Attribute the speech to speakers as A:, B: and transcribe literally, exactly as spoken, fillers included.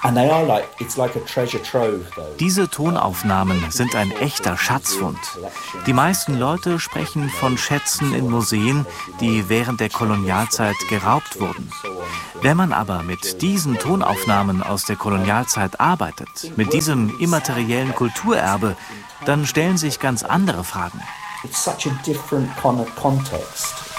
A: Diese Tonaufnahmen sind ein echter Schatzfund. Die meisten Leute sprechen von Schätzen in Museen, die während der Kolonialzeit geraubt wurden. Wenn man aber mit diesen Tonaufnahmen aus der Kolonialzeit arbeitet, mit diesem immateriellen Kulturerbe, dann stellen sich ganz andere Fragen.
B: It's such a different kind of context.